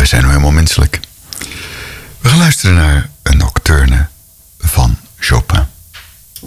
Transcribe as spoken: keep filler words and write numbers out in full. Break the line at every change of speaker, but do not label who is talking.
wij zijn nou helemaal menselijk. We gaan luisteren naar een nocturne